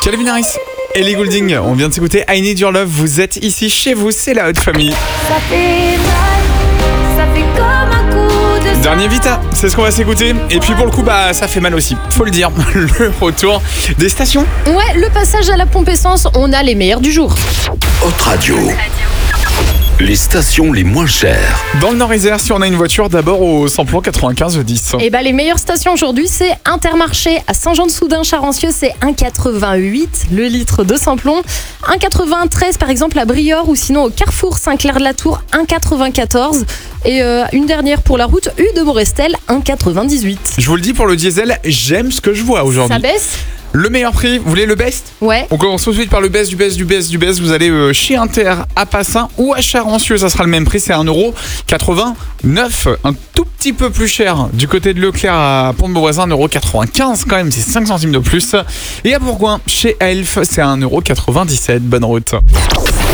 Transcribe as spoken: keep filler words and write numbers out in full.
Calvin Harris, Ellie Goulding, on vient de s'écouter I Need Your Love. Vous êtes ici chez vous, c'est la Haute Famille. Ça fait mal, ça fait comme un coup de... Dernier Vita, c'est ce qu'on va s'écouter. Et puis pour le coup, bah ça fait mal aussi, faut le dire. Le retour des stations. Ouais, le passage à la pompe essence, on a les meilleurs du jour. Haute Radio. Les stations les moins chères. Dans le Nord-Isère, si on a une voiture, d'abord au samplon quatre-vingt-quinze dix. Et bah les meilleures stations aujourd'hui, c'est Intermarché à Saint-Jean-de-Soudain-Charancieux, c'est un virgule quatre-vingt-huit le litre de samplon. un virgule quatre-vingt-treize par exemple à Briord, ou sinon au Carrefour Saint-Clair-de-la-Tour, un virgule quatre-vingt-quatorze. Et euh, une dernière pour la route U de Morestel, un virgule quatre-vingt-dix-huit. Je vous le dis, pour le diesel, j'aime ce que je vois aujourd'hui. Ça baisse ? Le meilleur prix, vous voulez le best ? Ouais. On commence tout de suite par le best du best du best du best. Vous allez euh, chez Inter à Passin ou à Charancieux, ça sera le même prix, c'est un virgule quatre-vingt-neuf. Un tout petit peu plus cher du côté de Leclerc à Pont-de-Beauvoisin, un virgule quatre-vingt-quinze quand même, c'est cinq centimes de plus. Et à Bourgoin, chez Elf, c'est un virgule quatre-vingt-dix-sept. Bonne route.